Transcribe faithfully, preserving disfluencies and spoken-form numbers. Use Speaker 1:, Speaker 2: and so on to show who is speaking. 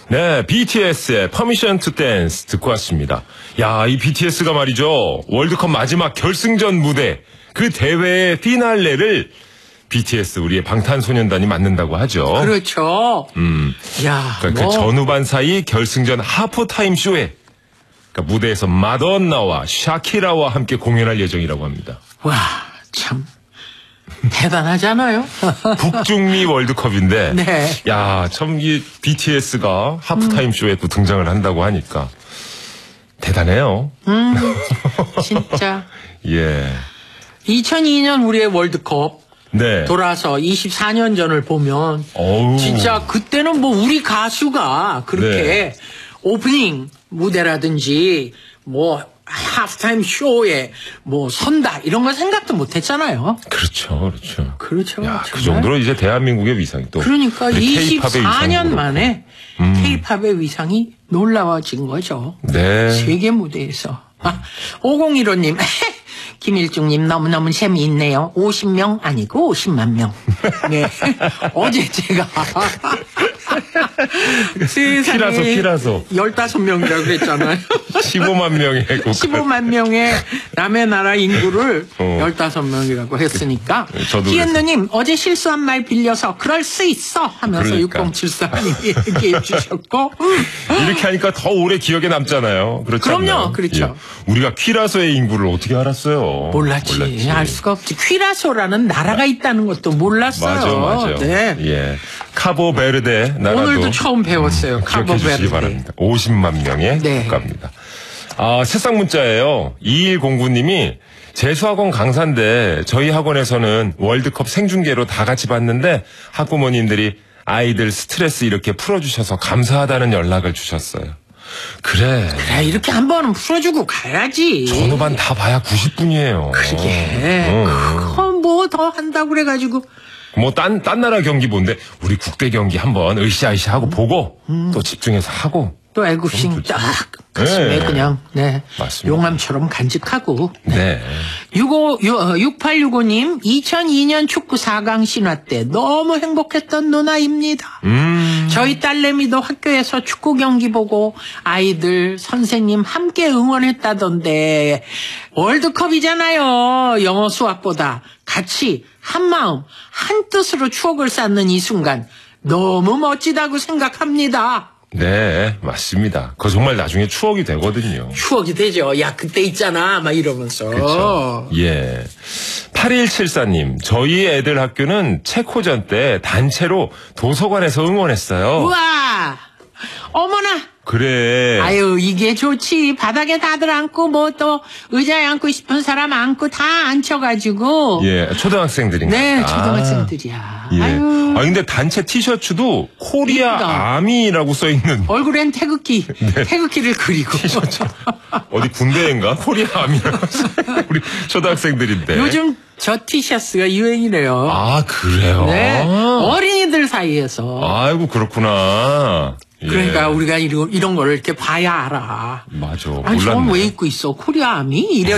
Speaker 1: 네, 비티에스의 Permission to Dance 듣고 왔습니다. 야, 이 비티에스가 말이죠. 월드컵 마지막 결승전 무대, 그 대회의 피날레를 비티에스, 우리의 방탄소년단이 맡는다고 하죠.
Speaker 2: 그렇죠.
Speaker 1: 음.
Speaker 2: 야,
Speaker 1: 그러니까
Speaker 2: 뭐.
Speaker 1: 그 전후반 사이 결승전 하프타임 쇼에 그러니까 무대에서 마돈나와 샤키라와 함께 공연할 예정이라고 합니다.
Speaker 2: 와, 참. 대단하잖아요.
Speaker 1: 북중미 월드컵인데,
Speaker 2: 네.
Speaker 1: 야, 참 이 비티에스가 하프타임 쇼에 또 등장을 한다고 하니까 대단해요.
Speaker 2: 음, 진짜.
Speaker 1: 예.
Speaker 2: 이천이 년 우리의 월드컵
Speaker 1: 네.
Speaker 2: 돌아서 이십사 년 전을 보면
Speaker 1: 어우.
Speaker 2: 진짜 그때는 뭐 우리 가수가 그렇게
Speaker 1: 네.
Speaker 2: 오프닝 무대라든지 뭐 하프타임 쇼에 뭐 선다 이런 거 생각도 못 했잖아요.
Speaker 1: 그렇죠, 그렇죠.
Speaker 2: 그렇죠.
Speaker 1: 야, 그
Speaker 2: 정말.
Speaker 1: 정도로 이제 대한민국의 위상이 또.
Speaker 2: 그러니까 이십사 년 만에
Speaker 1: 음.
Speaker 2: K-팝의 위상이 놀라워진 거죠.
Speaker 1: 네.
Speaker 2: 세계 무대에서. 아, 오공일오 님. 김일중님 너무너무 재미있네요. 오십 명 아니고 오십만 명. 네. 어제 제가
Speaker 1: 피라소, 피라소.
Speaker 2: 열다섯 명이라고 그랬잖아요.
Speaker 1: 십오만 명의 국가.
Speaker 2: 십오만 명의 남의 나라 인구를
Speaker 1: 어.
Speaker 2: 열다섯 명이라고 했으니까.
Speaker 1: 저도
Speaker 2: 기현누님 어제 실수한 말 빌려서 그럴 수 있어 하면서
Speaker 1: 그러니까.
Speaker 2: 육공칠사님이 얘기해 주셨고.
Speaker 1: 이렇게 하니까 더 오래 기억에 남잖아요. 그렇죠.
Speaker 2: 그럼요, 그렇죠.
Speaker 1: 예. 우리가 퀴라소의 인구를 어떻게 알았어요?
Speaker 2: 몰랐지.
Speaker 1: 몰랐지.
Speaker 2: 알 수가 없지. 퀴라소라는 나라가 있다는 것도 몰랐어요.
Speaker 1: 맞아, 맞아.
Speaker 2: 네.
Speaker 1: 예. 카보베르데 나라도
Speaker 2: 오늘도 처음 배웠어요.
Speaker 1: 음, 기억해 주시기
Speaker 2: 카보베르데.
Speaker 1: 바랍니다. 오십만 명의
Speaker 2: 네.
Speaker 1: 국가입니다. 아, 새싹 문자예요. 이일공구 님이 재수학원 강사인데 저희 학원에서는 월드컵 생중계로 다 같이 봤는데 학부모님들이 아이들 스트레스 이렇게 풀어주셔서 감사하다는 연락을 주셨어요. 그래.
Speaker 2: 그래, 이렇게 한 번은 풀어주고 가야지.
Speaker 1: 전후반 다 봐야 구십 분이에요.
Speaker 2: 그게. 그거 뭐 더 한다고 그래가지고.
Speaker 1: 뭐, 딴, 딴 나라 경기 보는데, 우리 국대 경기 한번 으쌰으쌰 하고 보고,
Speaker 2: 음.
Speaker 1: 또 집중해서 하고.
Speaker 2: 또 애국심 딱 가슴에
Speaker 1: 네.
Speaker 2: 그냥 네
Speaker 1: 맞습니다.
Speaker 2: 용암처럼 간직하고.
Speaker 1: 네.
Speaker 2: 육오, 육팔육오 님 이천이 년 축구 사 강 신화 때 너무 행복했던 누나입니다.
Speaker 1: 음.
Speaker 2: 저희 딸내미도 학교에서 축구 경기 보고 아이들 선생님 함께 응원했다던데 월드컵이잖아요. 영어 수학보다 같이 한마음 한뜻으로 추억을 쌓는 이 순간 너무 멋지다고 생각합니다.
Speaker 1: 네, 맞습니다. 그거 정말 나중에 추억이 되거든요.
Speaker 2: 추억이 되죠. 야, 그때 있잖아. 막 이러면서.
Speaker 1: 그렇죠. 예. 팔일칠사 님, 저희 애들 학교는 체코전 때 단체로 도서관에서 응원했어요.
Speaker 2: 우와! 어머나!
Speaker 1: 그래.
Speaker 2: 아유, 이게 좋지. 바닥에 다들 앉고, 뭐 또 의자에 앉고 싶은 사람 앉고 다 앉혀가지고.
Speaker 1: 예, 초등학생들인가?
Speaker 2: 네,
Speaker 1: 아.
Speaker 2: 초등학생들이야.
Speaker 1: 예.
Speaker 2: 아유.
Speaker 1: 아, 근데 단체 티셔츠도 코리아
Speaker 2: 이쁘다.
Speaker 1: 아미라고 써있는.
Speaker 2: 얼굴엔 태극기,
Speaker 1: 네.
Speaker 2: 태극기를 그리고.
Speaker 1: 티셔츠. 어디 군대인가? 코리아 아미라고 써있는 우리 초등학생들인데.
Speaker 2: 요즘 저 티셔츠가 유행이래요.
Speaker 1: 아, 그래요?
Speaker 2: 네. 어린이들 사이에서.
Speaker 1: 아이고, 그렇구나. 예.
Speaker 2: 그러니까 우리가 이런, 이런 거를 이렇게 봐야 알아.
Speaker 1: 맞아.
Speaker 2: 아니, 저건
Speaker 1: 몰랐네.
Speaker 2: 왜 입고 있어? 코리아 아미? 이래